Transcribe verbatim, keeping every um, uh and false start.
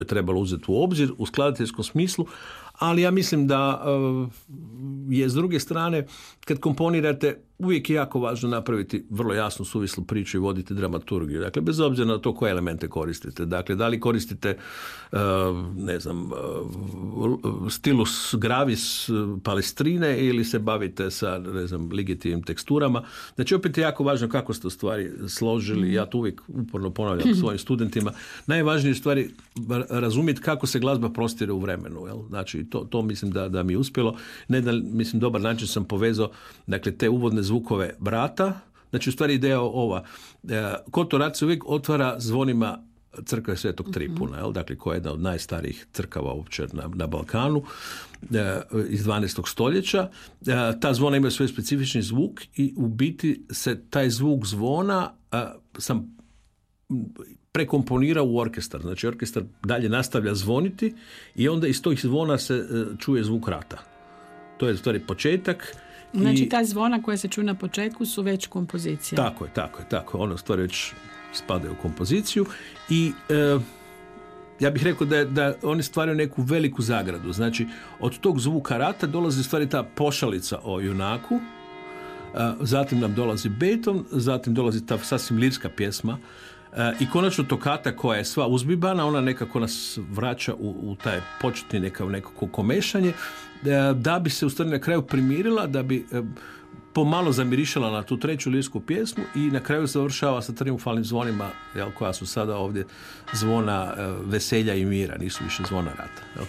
trebalo uzeti u obzir u skladateljskom smislu, ali ja mislim da uh, je s druge strane, kad komponirate, uvijek je jako važno napraviti vrlo jasnu, suvislu priču i voditi dramaturgiju. Dakle, bez obzira na to koje elemente koristite. Dakle, da li koristite uh, ne znam, uh, stilus gravis palestrine ili se bavite sa, ne znam, legitimnim teksturama. Znači, opet je jako važno kako ste u stvari složili. Mm. Ja to uvijek uporno ponavljam svojim studentima. Najvažnije je stvari razumjeti kako se glazba prostire u vremenu. Jel? Znači, to, to mislim da, da mi je uspjelo. Ne da, mislim, dobar način sam povezao, dakle, te uvodne zvukove brata. Znači, u stvari ideja ova. E, Kotorac se uvijek otvara zvonima crkve Svetog Tripuna, jel? Dakle, koja je jedna od najstarijih crkava uopće na, na Balkanu, e, iz dvanaestog stoljeća. E, ta zvona ima svoj specifični zvuk i u biti se taj zvuk zvona e, sam prekomponirao u orkestar. Znači, orkestar dalje nastavlja zvoniti i onda iz tog zvona se e, čuje zvuk rata. To je u stvari početak. Znači, I, ta zvona koja se čuje na početku su već kompozicije. Tako je, tako je, tako. Ono stvari već spadaju u kompoziciju i e, ja bih rekao da, da oni stvaraju neku veliku zagradu. Znači, od tog zvuka rata dolazi stvari ta pošalica o junaku, e, zatim nam dolazi beton, zatim dolazi ta sasvim lirska pjesma, e, i konačno tokata koja je sva uzbibana, ona nekako nas vraća u, u taj početni nekav, nekako komešanje, da bi se u stvari na kraju primirila, da bi pomalo zamirišala na tu treću lirsku pjesmu i na kraju završava sa triumfalnim zvonima, jel, koja su sada ovdje zvona veselja i mira, nisu više zvona rata. Jel.